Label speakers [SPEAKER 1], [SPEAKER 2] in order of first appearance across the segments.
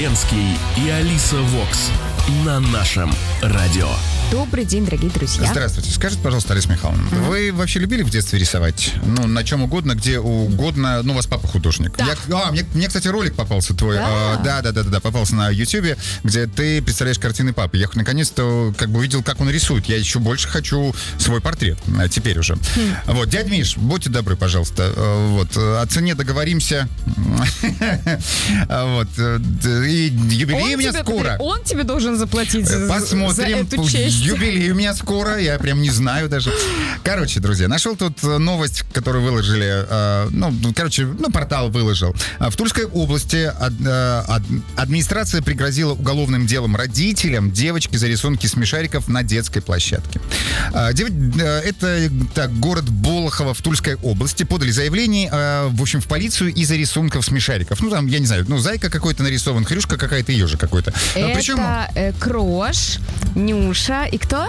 [SPEAKER 1] Ленский и Алиса Вокс на нашем радио.
[SPEAKER 2] Добрый день, дорогие друзья.
[SPEAKER 3] Здравствуйте. Скажите, пожалуйста, Алиса Михайловна, вы вообще любили в детстве рисовать? Ну, на чем угодно, где угодно. Ну, у вас папа художник.
[SPEAKER 2] Да.
[SPEAKER 3] Мне, кстати, ролик попался твой. Да, попался на Ютьюбе, где ты представляешь картины папы. Я наконец-то как бы увидел, как он рисует. Я еще больше хочу свой портрет. Теперь уже. Вот, дядь Миш, будьте добры, пожалуйста. Вот, о цене договоримся. Вот. И юбилей у меня скоро.
[SPEAKER 2] Он тебе должен заплатить за эту честь.
[SPEAKER 3] Юбилей у меня скоро, я прям не знаю даже. Короче, друзья, нашел тут новость, которую выложили, портал выложил. В Тульской области администрация пригрозила уголовным делом родителям девочки за рисунки смешариков на детской площадке. Это город Болохово в Тульской области. Подали заявление, в полицию из-за рисунков смешариков. Ну, там, я не знаю, зайка какой-то нарисован, хрюшка какая-то, ежик какой-то.
[SPEAKER 2] Это Крош, Нюша и кто?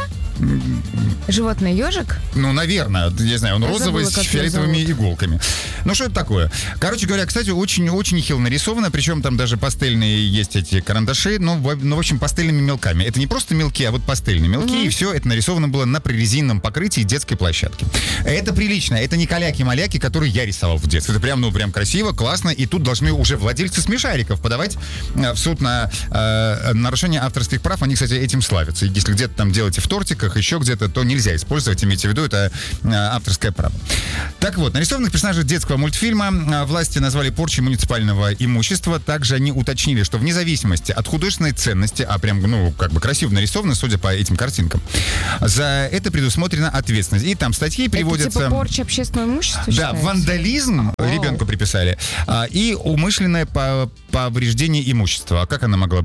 [SPEAKER 2] Животное ежик?
[SPEAKER 3] Ну, наверное, я знаю, он розовый с фиолетовыми иголками. Ну, что это такое? Короче говоря, кстати, очень нехило нарисовано, причем там даже пастельные есть эти карандаши, в общем, пастельными мелками. Это не просто мелки, а вот пастельные мелки, и все это нарисовано было на прорезиненном покрытии детской площадки. Это прилично, это не каляки-маляки, которые я рисовал в детстве. Это прям красиво, классно, и тут должны уже владельцы смешариков подавать в суд на нарушение авторских прав. Они, кстати, этим славятся. И если где-то там делаете в тортиках, еще где-то, то нельзя использовать, имейте в виду, это авторское право. Так вот, нарисованных персонажей детского мультфильма власти назвали порчей муниципального имущества. Также они уточнили, что вне зависимости от художественной ценности, а прям, красиво нарисовано, судя по этим картинкам, за это предусмотрена ответственность. И там статьи приводятся...
[SPEAKER 2] Это типа порча общественного имущества?
[SPEAKER 3] Да, считается? Вандализм ребенку приписали, и умышленное повреждение имущества. А как она могла,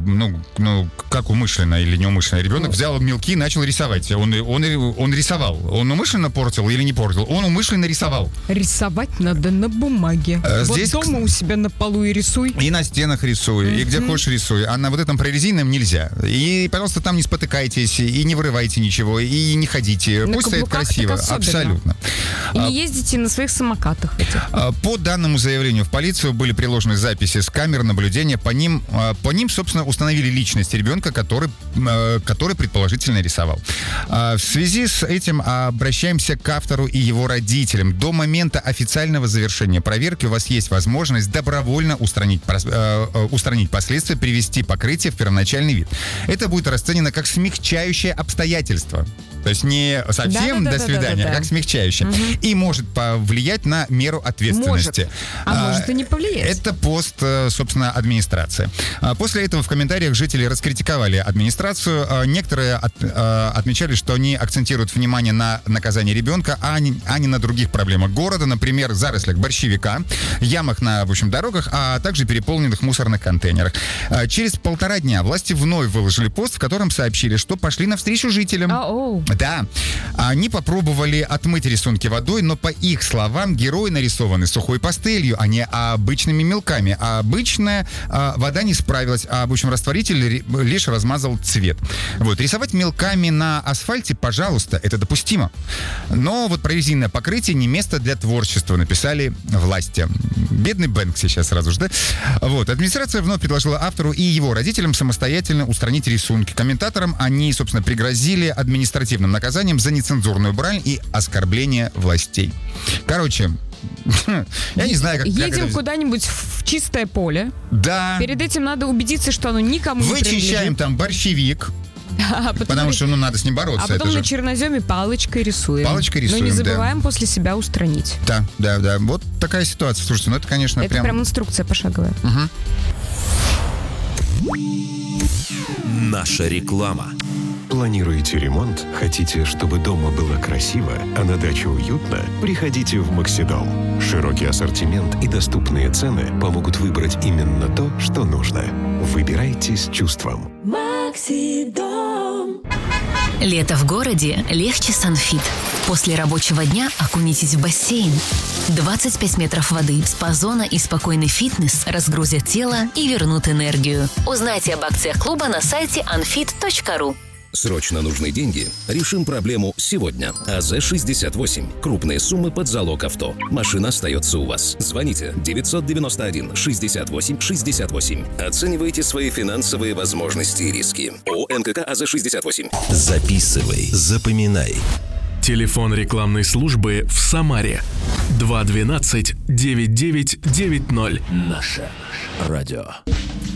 [SPEAKER 3] как умышленно или неумышленно? Ребенок взял мелки и начал рисовать. Он рисовал. Он умышленно портил или не портил? Он умышленно рисовал.
[SPEAKER 2] Рисовать надо на бумаге.
[SPEAKER 3] Здесь
[SPEAKER 2] дома у себя на полу и рисуй.
[SPEAKER 3] И на стенах рисуй, и где хочешь рисуй. А на вот этом прорезиненном нельзя. И, пожалуйста, там не спотыкайтесь, и не вырывайте ничего, и не ходите. Пусть стоит красиво. Абсолютно.
[SPEAKER 2] И не ездите на своих самокатах.
[SPEAKER 3] По данному заявлению в полицию были приложены записи с камер наблюдения. По ним, собственно, установили личность ребенка, который предположительно рисовал. В связи с этим обращаемся к автору и его родителям. До момента официального завершения проверки у вас есть возможность добровольно устранить последствия, привести покрытие в первоначальный вид. Это будет расценено как смягчающее обстоятельство. То есть не совсем до свидания, а как смягчающее. И может повлиять на меру ответственности.
[SPEAKER 2] Может и не повлиять.
[SPEAKER 3] Это пост, собственно, администрации. После этого в комментариях жители раскритиковали администрацию. Некоторые отмечали, что они акцентируют внимание на наказании ребенка, а не на других проблемах города, например, зарослях борщевика, ямах на, дорогах, а также переполненных мусорных контейнерах. Через 1,5 дня власти вновь выложили пост, в котором сообщили, что пошли навстречу жителям. Да, они попробовали отмыть рисунки водой, но по их словам герои нарисованы сухой пастелью, а не обычными мелками. А обычная вода не справилась, а растворитель лишь размазал цвет. Вот, рисовать мелками на асфальте, пожалуйста, это допустимо. Но прорезиненное покрытие не место для творчества, написали власти. Бедный Бэнк сейчас сразу же, да? Вот, администрация вновь предложила автору и его родителям самостоятельно устранить рисунки. Комментаторам они, собственно, пригрозили административным наказанием за нецензурную брань и оскорбление властей. Короче, я не знаю, как
[SPEAKER 2] едем куда-нибудь в чистое поле.
[SPEAKER 3] Да.
[SPEAKER 2] Перед этим надо убедиться, что оно никому не принадлежит.
[SPEAKER 3] Вычищаем там борщевик. Потому что надо с ним бороться.
[SPEAKER 2] А потом на черноземе палочкой рисуем. Но не забываем после себя устранить.
[SPEAKER 3] Да. Вот такая ситуация. Слушайте, это, конечно,
[SPEAKER 2] это прям инструкция пошаговая.
[SPEAKER 1] Наша реклама.
[SPEAKER 4] Планируете ремонт? Хотите, чтобы дома было красиво, а на даче уютно? Приходите в Максидом. Широкий ассортимент и доступные цены помогут выбрать именно то, что нужно. Выбирайте с чувством.
[SPEAKER 5] Максидом.
[SPEAKER 6] Лето в городе легче с Анфит. После рабочего дня окунитесь в бассейн. 25 метров воды, спа-зона и спокойный фитнес разгрузят тело и вернут энергию. Узнайте об акциях клуба на сайте anfit.ru.
[SPEAKER 5] Срочно нужны деньги? Решим проблему сегодня. АЗ-68. Крупные суммы под залог авто. Машина остается у вас. Звоните 991-68-68. Оценивайте свои финансовые возможности и риски. ООО НКК АЗ-68.
[SPEAKER 4] Записывай, запоминай.
[SPEAKER 1] Телефон рекламной службы в Самаре 212-9990.
[SPEAKER 4] Наше радио.